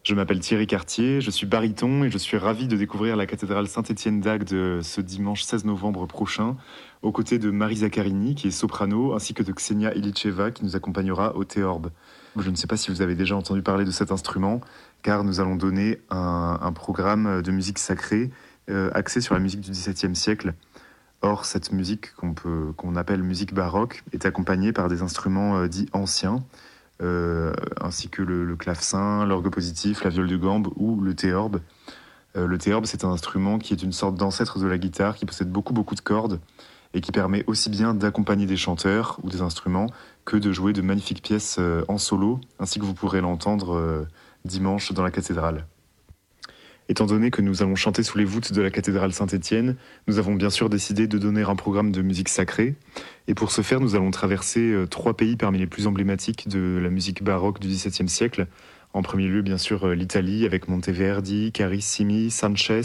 Je m'appelle Thierry Cartier, je suis baryton et je suis ravi de découvrir la cathédrale Saint-Étienne d'Agde ce dimanche 16 novembre prochain, aux côtés de Marie Zaccarini, qui est soprano, ainsi que de Ksenia Ilicheva, qui nous accompagnera au théorbe. Je ne sais pas si vous avez déjà entendu parler de cet instrument, car nous allons donner un programme de musique sacrée axé sur la musique du XVIIe siècle. Or, cette musique qu'on appelle musique baroque est accompagnée par des instruments dits anciens, ainsi que le clavecin, l'orgue positif, la viole de gambe ou le théorbe. Le théorbe, c'est un instrument qui est une sorte d'ancêtre de la guitare, qui possède beaucoup de cordes et qui permet aussi bien d'accompagner des chanteurs ou des instruments que de jouer de magnifiques pièces en solo, ainsi que vous pourrez l'entendre dimanche dans la cathédrale. Étant donné que nous allons chanter sous les voûtes de la cathédrale Saint-Étienne, nous avons bien sûr décidé de donner un programme de musique sacrée. Et pour ce faire, nous allons traverser 3 pays parmi les plus emblématiques de la musique baroque du XVIIe siècle. En premier lieu, bien sûr, l'Italie avec Monteverdi, Carissimi, Sanchez,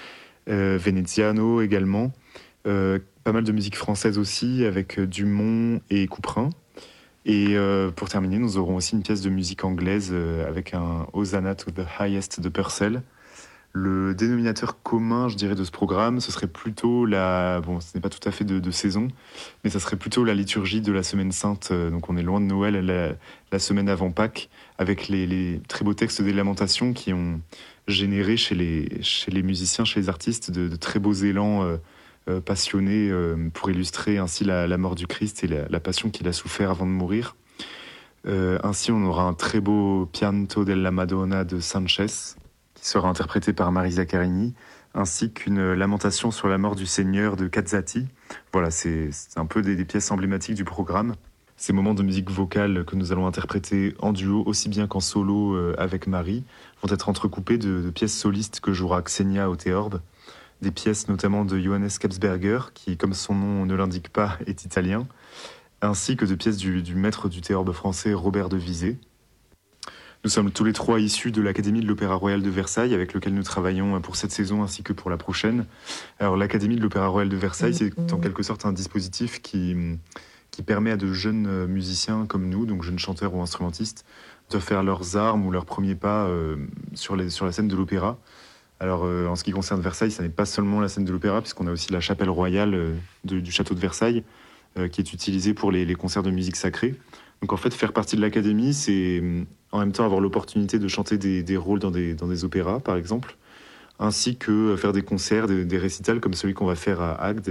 Veneziano également. Pas mal de musique française aussi avec Dumont et Couperin. Et pour terminer, nous aurons aussi une pièce de musique anglaise avec un Hosanna to the Highest de Purcell. Le dénominateur commun, je dirais, de ce programme, ce serait plutôt Bon, ce n'est pas tout à fait de saison, mais ça serait plutôt la liturgie de la Semaine Sainte. Donc on est loin de Noël, la semaine avant Pâques, avec les très beaux textes des lamentations qui ont généré chez les musiciens, chez les artistes, de très beaux élans passionnés pour illustrer ainsi la mort du Christ et la passion qu'il a souffert avant de mourir. Ainsi, on aura un très beau Pianto della Madonna de Sanchez, qui sera interprété par Marie Zaccarini, ainsi qu'une lamentation sur la mort du Seigneur de Cazzati. Voilà, c'est un peu des pièces emblématiques du programme. Ces moments de musique vocale que nous allons interpréter en duo, aussi bien qu'en solo avec Marie, vont être entrecoupés de pièces solistes que jouera Ksenia au théorbe, des pièces notamment de Johannes Kapsberger, qui, comme son nom ne l'indique pas, est italien, ainsi que de pièces du maître du théorbe français Robert de Vizé. Nous sommes tous les 3 issus de l'Académie de l'Opéra Royal de Versailles, avec lequel nous travaillons pour cette saison ainsi que pour la prochaine. Alors l'Académie de l'Opéra Royal de Versailles, c'est en quelque sorte un dispositif qui permet à de jeunes musiciens comme nous, donc jeunes chanteurs ou instrumentistes, de faire leurs armes ou leurs premiers pas sur la scène de l'opéra. Alors en ce qui concerne Versailles, ça n'est pas seulement la scène de l'opéra, puisqu'on a aussi la chapelle royale du château de Versailles, qui est utilisée pour les concerts de musique sacrée. Donc en fait, faire partie de l'académie, c'est en même temps avoir l'opportunité de chanter des rôles dans des opéras, par exemple, ainsi que faire des concerts, des récitals comme celui qu'on va faire à Agde,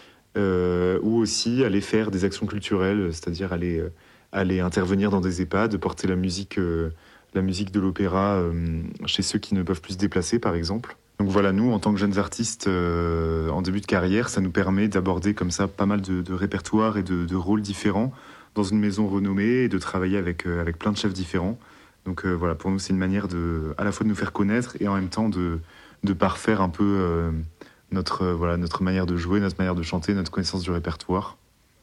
ou aussi aller faire des actions culturelles, c'est-à-dire aller intervenir dans des EHPAD, porter la musique de l'opéra chez ceux qui ne peuvent plus se déplacer, par exemple. Donc voilà, nous, en tant que jeunes artistes en début de carrière, ça nous permet d'aborder comme ça pas mal de répertoires et de rôles différents dans une maison renommée et de travailler avec plein de chefs différents. Donc voilà, pour nous, c'est une manière à la fois de nous faire connaître et en même temps de parfaire un peu notre manière de jouer, notre manière de chanter, notre connaissance du répertoire.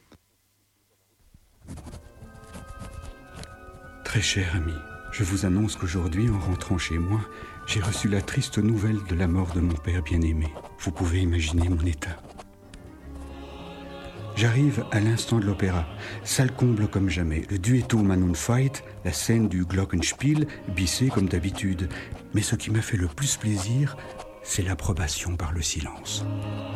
Très cher ami, je vous annonce qu'aujourd'hui, en rentrant chez moi, j'ai reçu la triste nouvelle de la mort de mon père bien-aimé. Vous pouvez imaginer mon état. J'arrive à l'instant de l'opéra, salle comble comme jamais, le duetto Manon Fight, la scène du Glockenspiel, bissé comme d'habitude. Mais ce qui m'a fait le plus plaisir, c'est l'approbation par le silence.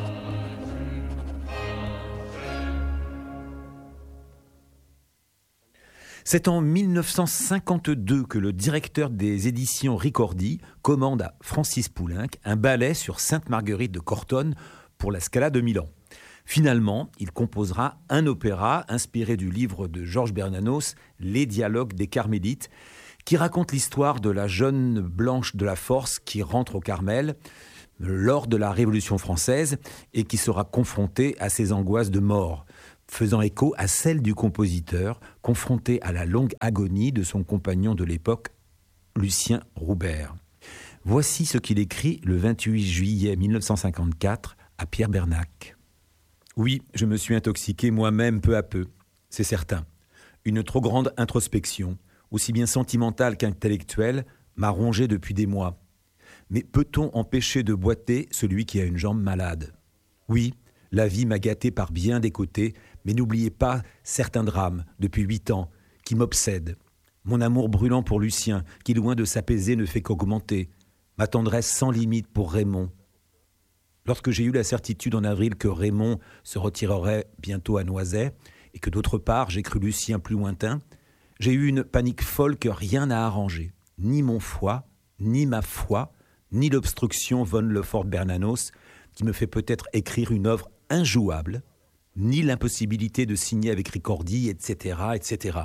C'est en 1952 que le directeur des éditions Ricordi commande à Francis Poulenc un ballet sur Sainte-Marguerite de Cortone pour la Scala de Milan. Finalement, il composera un opéra inspiré du livre de Georges Bernanos, Les Dialogues des Carmélites, qui raconte l'histoire de la jeune Blanche de la Force qui rentre au Carmel lors de la Révolution française et qui sera confrontée à ses angoisses de mort, faisant écho à celle du compositeur, confronté à la longue agonie de son compagnon de l'époque, Lucien Roubert. Voici ce qu'il écrit le 28 juillet 1954 à Pierre Bernac. Oui, je me suis intoxiqué moi-même peu à peu, c'est certain. Une trop grande introspection, aussi bien sentimentale qu'intellectuelle, m'a rongé depuis des mois. Mais peut-on empêcher de boiter celui qui a une jambe malade ? Oui, la vie m'a gâté par bien des côtés, mais n'oubliez pas certains drames, depuis 8 ans, qui m'obsèdent. Mon amour brûlant pour Lucien, qui loin de s'apaiser ne fait qu'augmenter. Ma tendresse sans limite pour Raymond. Lorsque j'ai eu la certitude en avril que Raymond se retirerait bientôt à Noiset, et que d'autre part j'ai cru Lucien plus lointain, j'ai eu une panique folle que rien n'a arrangée. Ni mon foie, ni ma foi, ni l'obstruction von Lefort-Bernanos, qui me fait peut-être écrire une œuvre injouable, ni l'impossibilité de signer avec Ricordi, etc., etc.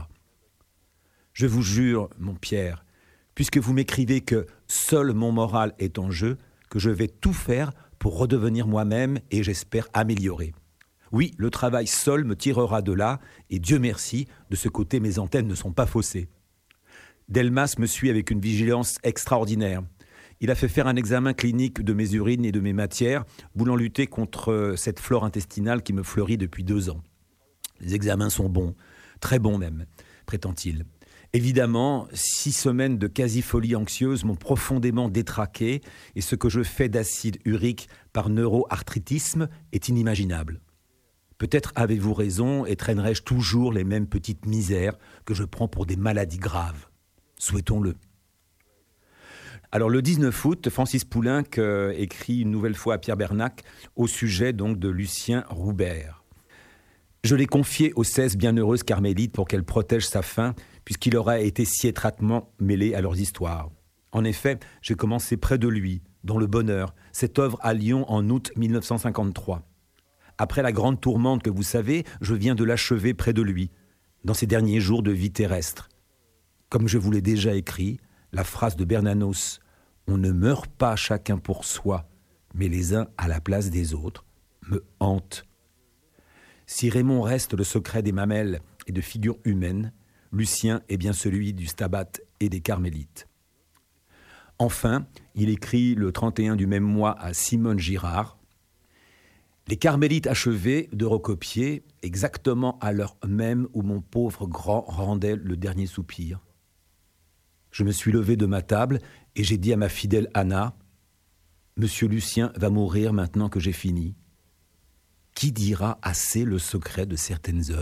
Je vous jure, mon Pierre, puisque vous m'écrivez que seul mon moral est en jeu, que je vais tout faire pour redevenir moi-même et j'espère améliorer. Oui, le travail seul me tirera de là, et Dieu merci, de ce côté mes antennes ne sont pas faussées. Delmas me suit avec une vigilance extraordinaire. Il a fait faire un examen clinique de mes urines et de mes matières, voulant lutter contre cette flore intestinale qui me fleurit depuis 2 ans. Les examens sont bons, très bons même, prétend-il. Évidemment, 6 semaines de quasi-folie anxieuse m'ont profondément détraqué et ce que je fais d'acide urique par neuroarthritisme est inimaginable. Peut-être avez-vous raison et traînerai-je toujours les mêmes petites misères que je prends pour des maladies graves. Souhaitons-le. Alors le 19 août, Francis Poulenc écrit une nouvelle fois à Pierre Bernac au sujet donc de Lucien Roubert. Je l'ai confié aux 16 bienheureuses carmélites pour qu'elles protègent sa faim, puisqu'il aurait été si étroitement mêlé à leurs histoires. En effet, j'ai commencé près de lui, dans le bonheur, cette œuvre à Lyon en août 1953. Après la grande tourmente que vous savez, je viens de l'achever près de lui, dans ses derniers jours de vie terrestre. Comme je vous l'ai déjà écrit, la phrase de Bernanos « On ne meurt pas chacun pour soi, mais les uns à la place des autres » me hante. Si Raymond reste le secret des mamelles et de figures humaines, Lucien est bien celui du Stabat et des Carmélites. Enfin, il écrit le 31 du même mois à Simone Girard « Les Carmélites achevés de recopier exactement à l'heure même où mon pauvre grand rendait le dernier soupir. Je me suis levé de ma table et j'ai dit à ma fidèle Anna « Monsieur Lucien va mourir maintenant que j'ai fini. Qui dira assez le secret de certaines œuvres ?»